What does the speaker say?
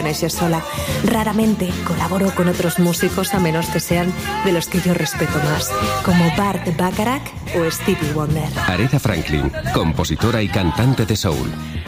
yo sola. Raramente colaboro con otros músicos a menos que sean de los que yo respeto más, como Burt Bacharach o Stevie Wonder. Aretha Franklin, compositora y cantante de soul.